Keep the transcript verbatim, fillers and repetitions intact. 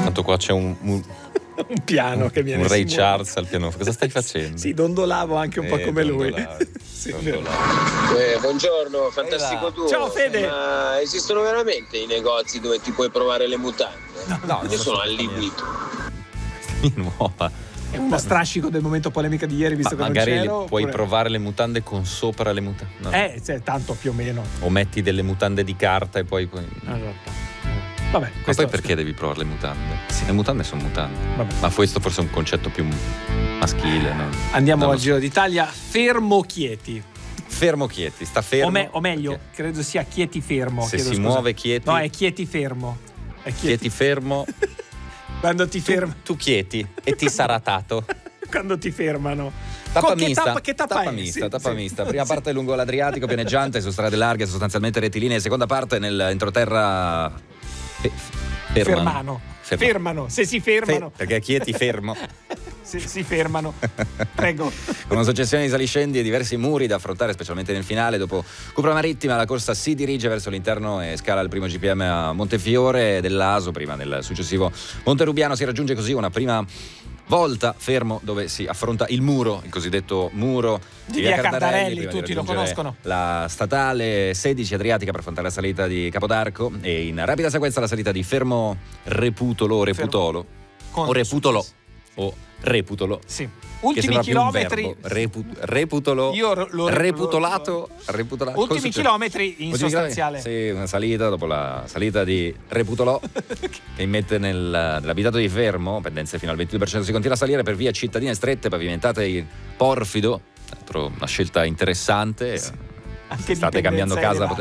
Tanto qua c'è un, un, un piano che viene un Ray si Charles al piano. Cosa stai facendo? Sì, dondolavo anche un po' Eh, come lui. Sì, eh, buongiorno, fantastico tuo. Ciao Fede. Ma esistono veramente i negozi dove ti puoi provare le mutande? No, no, io sono allibito. Nuova. È uno strascico del momento polemica di ieri, visto Ma che magari non c'ero. le, puoi oppure... provare le mutande con sopra le mutande. No. Eh, cioè, tanto più o meno. O metti delle mutande di carta e poi. poi... Esatto. Vabbè, Ma questo... poi perché devi provare le mutande? Sì, le mutande sono mutande. Vabbè. Ma questo forse è un concetto più maschile. No? Andiamo no, al Giro d'Italia. Fermo Chieti. Fermo Chieti, sta fermo. O, me, o meglio, perché? credo sia Chieti fermo. Se chiedo si scusa. muove Chieti. No, è Chieti fermo. È Chieti, Chieti fermo. Quando ti fermano. Tu, tu chieti e ti sarà tato. Quando ti fermano. Tappa Con che mista, tappa, che tappa, tappa è? mista, Sì, tappa sì. mista. Prima parte lungo l'Adriatico, pianeggiante su strade larghe, sostanzialmente rettilinee. Seconda parte nell'entroterra fe- fermano. Fermano. Ferma. Fermano. Se si fermano. Fe- perché Chieti fermo. Se si fermano. Prego. Con una successione di saliscendi e diversi muri da affrontare, specialmente nel finale. Dopo Cupra Marittima la corsa si dirige verso l'interno e scala il primo G P M a Montefiore dell'Aso, prima del successivo Monterubiano. Si raggiunge così una prima volta fermo dove si affronta il muro, il cossidetto muro di via Cardarelli, prima di tutti lo raggiungere conoscono. La statale sedici Adriatica per affrontare la salita di Capodarco e in rapida sequenza la salita di Fermo Reputolo, Reputolo Con o Reputolo successo. o Reputolo. Sì. Che Ultimi sembra più un chilometri. verbo. Repu- reputolo. Io lo- lo- reputolato. reputolato. Ultimi Cosa succede? chilometri in Ultimi sostanziale. chilometri? Sì, una salita dopo la salita di Reputolò che immette nel, nell'abitato di Fermo, pendenze fino al ventidue per cento. Si continua a salire per vie cittadine strette, pavimentate in porfido. Tra l'altro una scelta interessante. Sì. Anche Se state dipendenza cambiando casa elevata.